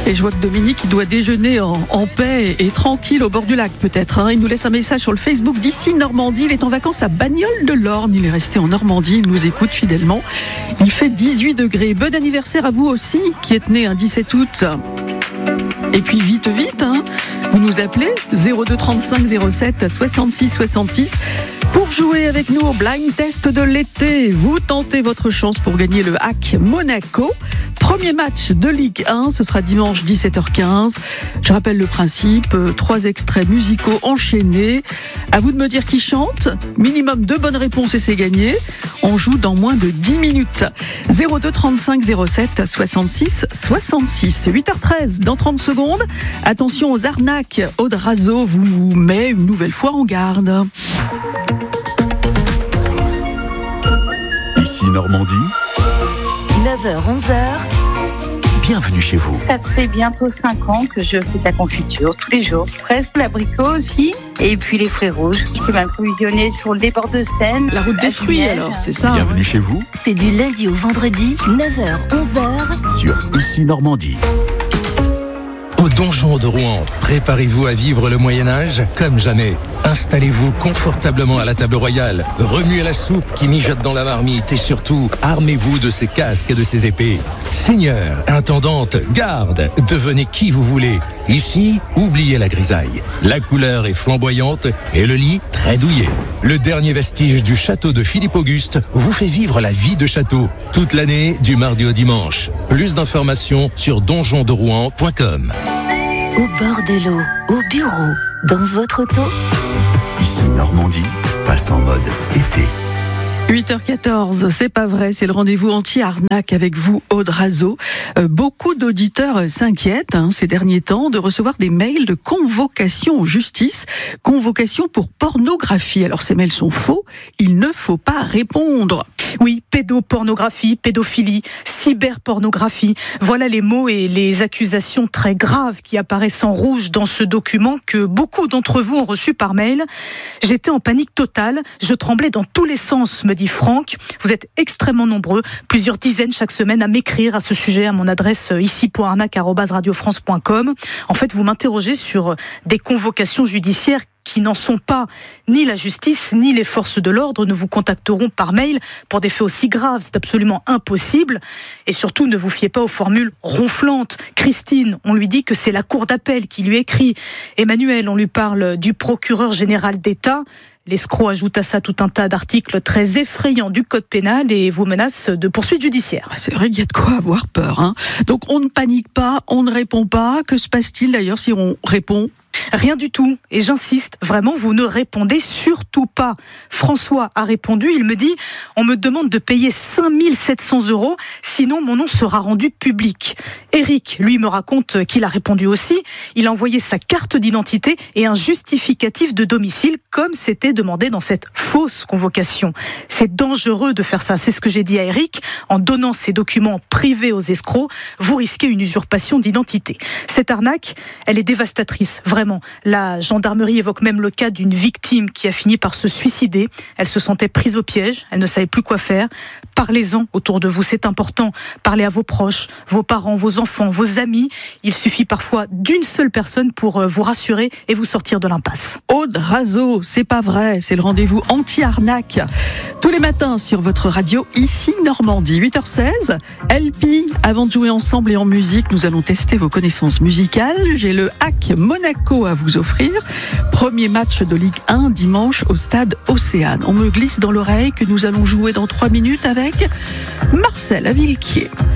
Et je vois que Dominique, il doit déjeuner en paix et tranquille au bord du lac peut-être. Hein. Il nous laisse un message sur le Facebook d'ici Normandie. Il est en vacances à Bagnoles de l'Orne. Il est resté en Normandie. Il nous écoute fidèlement. Il fait 18 degrés. Bon anniversaire à vous aussi, qui êtes né un 17 août. Et puis vite, hein, vous nous appelez 02 35 07 66 66 pour jouer avec nous au blind test de l'été. Vous tentez votre chance pour gagner le Hack Monaco. Premier match de Ligue 1, ce sera dimanche 17h15. Je rappelle le principe, 3 extraits musicaux enchaînés. À vous de me dire qui chante. Minimum 2 bonnes réponses et c'est gagné. On joue dans moins de 10 minutes. 02 35 07 66 66. 8h13 dans 30 secondes. Attention aux arnaques. Aude Razo vous met une nouvelle fois en garde. Ici Normandie. 9h-11h. Bienvenue chez vous. Ça fait bientôt 5 ans que je fais de la confiture tous les jours. Presque l'abricot aussi. Et puis les fruits rouges. Je peux m'approvisionner sur les bords de Seine. La route des fruits alors, c'est ça. Bienvenue chez vous. C'est du lundi au vendredi, 9h-11h. Sur Ici Normandie. Au donjon de Rouen, préparez-vous à vivre le Moyen-Âge comme jamais. Installez-vous confortablement à la table royale, remuez la soupe qui mijote dans la marmite et surtout, armez-vous de ces casques et de ces épées. Seigneur, intendante, garde, devenez qui vous voulez. Ici, oubliez la grisaille. La couleur est flamboyante et le lit très douillet. Le dernier vestige du château de Philippe Auguste vous fait vivre la vie de château. Toute l'année, du mardi au dimanche. Plus d'informations sur donjonderouen.com. Au bord de l'eau, au bureau, dans votre auto. Ici Normandie passe en mode été. 8h14, c'est pas vrai, c'est le rendez-vous anti-arnaque avec vous, Aude Razo. Beaucoup d'auditeurs s'inquiètent ces derniers temps de recevoir des mails de convocation en justice, convocation pour pornographie. Alors ces mails sont faux, il ne faut pas répondre. Oui, pédopornographie, pédophilie, cyberpornographie. Voilà les mots et les accusations très graves qui apparaissent en rouge dans ce document que beaucoup d'entre vous ont reçu par mail. J'étais en panique totale, je tremblais dans tous les sens, me dit Franck. Vous êtes extrêmement nombreux, plusieurs dizaines chaque semaine à m'écrire à ce sujet à mon adresse ici.arnaque@radiofrance.com. En fait, vous m'interrogez sur des convocations judiciaires qui n'en sont pas. Ni la justice, ni les forces de l'ordre ne vous contacteront par mail pour des faits aussi graves. C'est absolument impossible. Et surtout, ne vous fiez pas aux formules ronflantes. Christine, on lui dit que c'est la cour d'appel qui lui écrit. Emmanuel, on lui parle du procureur général d'État. L'escroc ajoute à ça tout un tas d'articles très effrayants du code pénal et vous menace de poursuites judiciaires. C'est vrai qu'il y a de quoi avoir peur. Donc on ne panique pas, on ne répond pas. Que se passe-t-il d'ailleurs si on répond ? Rien du tout. Et j'insiste, vraiment, vous ne répondez surtout pas. François a répondu, il me dit « On me demande de payer 5 700 €, sinon mon nom sera rendu public. » Eric, lui, me raconte qu'il a répondu aussi. Il a envoyé sa carte d'identité et un justificatif de domicile, comme c'était demandé dans cette fausse convocation. C'est dangereux de faire ça, c'est ce que j'ai dit à Eric. En donnant ces documents privés aux escrocs, vous risquez une usurpation d'identité. Cette arnaque, elle est dévastatrice, vraiment. La gendarmerie évoque même le cas d'une victime qui a fini par se suicider. Elle se sentait prise au piège, elle ne savait plus quoi faire. Parlez-en autour de vous, c'est important. Parlez à vos proches, vos parents, vos enfants, vos amis. Il suffit parfois d'une seule personne pour vous rassurer et vous sortir de l'impasse. Aude Razo, c'est pas vrai, c'est le rendez-vous anti-arnaque. Tous les matins sur votre radio, ici Normandie, 8h16. LP, avant de jouer ensemble et en musique, nous allons tester vos connaissances musicales. J'ai le Hack Monaco à vous offrir. Premier match de Ligue 1 dimanche au stade Océane. On me glisse dans l'oreille que nous allons jouer dans 3 minutes avec Marcel à Villequier.